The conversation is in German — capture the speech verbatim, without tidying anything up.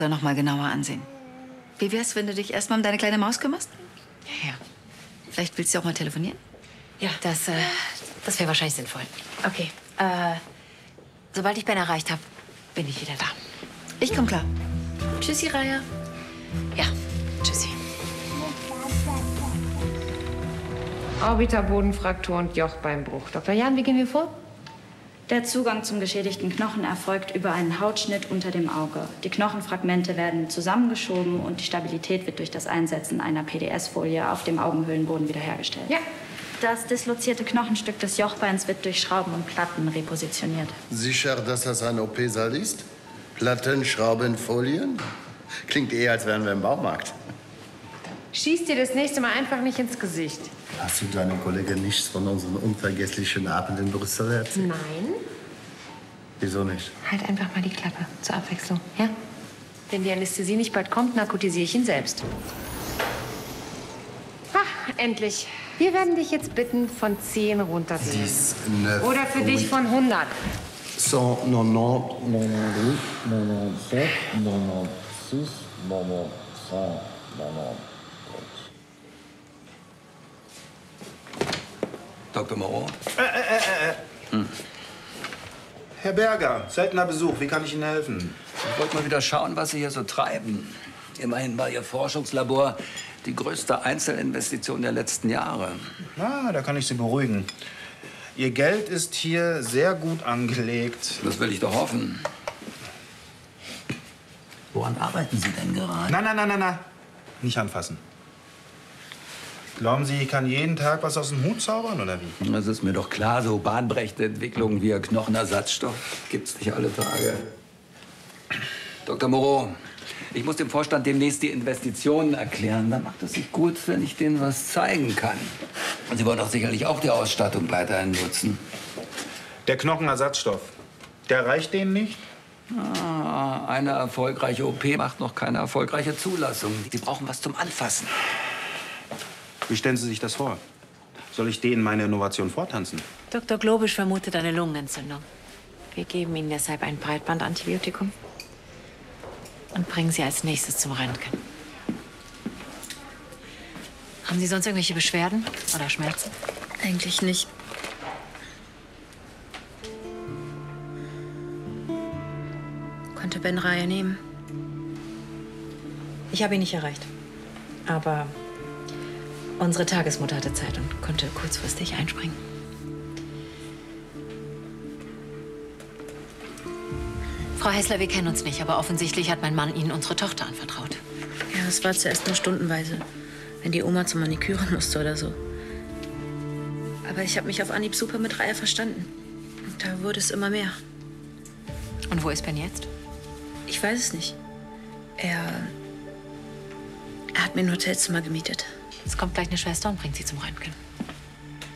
noch mal genauer ansehen. Wie wär's, wenn du dich erstmal um deine kleine Maus kümmerst? Ja. Vielleicht willst du auch mal telefonieren? Ja, das, äh, das wäre wahrscheinlich sinnvoll. Okay. Äh, sobald ich Ben erreicht habe, bin ich wieder da. Ich komm klar. Tschüssi, Raya. Ja, tschüssi. Orbiterbodenfraktur und Jochbeinbruch. Doktor Jan, wie gehen wir vor? Der Zugang zum geschädigten Knochen erfolgt über einen Hautschnitt unter dem Auge. Die Knochenfragmente werden zusammengeschoben und die Stabilität wird durch das Einsetzen einer P D S-Folie auf dem Augenhöhlenboden wiederhergestellt. Ja. Das dislozierte Knochenstück des Jochbeins wird durch Schrauben und Platten repositioniert. Sicher, dass das ein O P-Saal ist? Platten, Schrauben, Folien? Klingt eher, als wären wir im Baumarkt. Schieß dir das nächste Mal einfach nicht ins Gesicht. Hast du deinem Kollegen nichts von unseren unvergesslichen Abend in Brüssel erzählt? Nein. Wieso nicht? Halt einfach mal die Klappe zur Abwechslung, ja? Wenn die Anästhesie nicht bald kommt, narkotisiere ich ihn selbst. Ach, endlich. Wir werden dich jetzt bitten, von zehn runterzugehen. Oder für dich von hundert. cent neunundneunzig, neunundneunzig, neunundneunzig, neunundneunzig, neunundneunzig. Doktor Moreau? Äh, äh, äh, äh. Hm. Herr Berger, seltener Besuch. Wie kann ich Ihnen helfen? Ich wollte mal wieder schauen, was Sie hier so treiben. Immerhin war Ihr Forschungslabor die größte Einzelinvestition der letzten Jahre. Na, da kann ich Sie beruhigen. Ihr Geld ist hier sehr gut angelegt. Das will ich doch hoffen. Woran arbeiten Sie denn gerade? Nein, nein, nein, nein, nein. Nicht anfassen. Glauben Sie, ich kann jeden Tag was aus dem Hut zaubern, oder wie? Das ist mir doch klar. So bahnbrechende Entwicklungen wie Knochenersatzstoff gibt's nicht alle Tage. Doktor Moreau, ich muss dem Vorstand demnächst die Investitionen erklären. Dann macht es sich gut, wenn ich denen was zeigen kann. Und Sie wollen doch sicherlich auch die Ausstattung weiterhin nutzen. Der Knochenersatzstoff, der reicht denen nicht? Ah, eine erfolgreiche O P macht noch keine erfolgreiche Zulassung. Sie brauchen was zum Anfassen. Wie stellen Sie sich das vor? Soll ich denen meine Innovation vortanzen? Doktor Globisch vermutet eine Lungenentzündung. Wir geben Ihnen deshalb ein Breitbandantibiotikum und bringen Sie als nächstes zum Röntgen. Haben Sie sonst irgendwelche Beschwerden oder Schmerzen? Eigentlich nicht. Konnte Ben Raya nehmen? Ich habe ihn nicht erreicht. Aber unsere Tagesmutter hatte Zeit und konnte kurzfristig einspringen. Frau Hessler, wir kennen uns nicht, aber offensichtlich hat mein Mann Ihnen unsere Tochter anvertraut. Ja, es war zuerst nur stundenweise, wenn die Oma zur Maniküre musste oder so. Aber ich habe mich auf Anhieb super mit Raya verstanden. Und da wurde es immer mehr. Und wo ist Ben jetzt? Ich weiß es nicht. Er, er hat mir ein Hotelzimmer gemietet. Es kommt gleich eine Schwester und bringt Sie zum Röntgen.